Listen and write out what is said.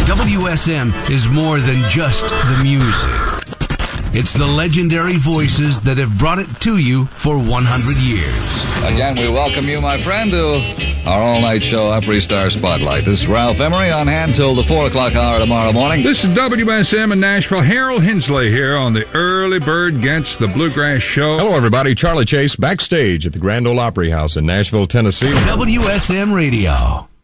WSM is more than just the music. It's the legendary voices that have brought it to you for 100 years. Again, we welcome you, my friend, to our all-night show, Opry Star Spotlight. This is Ralph Emery on hand till the 4 o'clock hour tomorrow morning. This is WSM in Nashville. Harold Hensley here on the Early Bird Gets the Bluegrass Show. Hello, everybody. Charlie Chase backstage at the Grand Ole Opry House in Nashville, Tennessee. WSM Radio.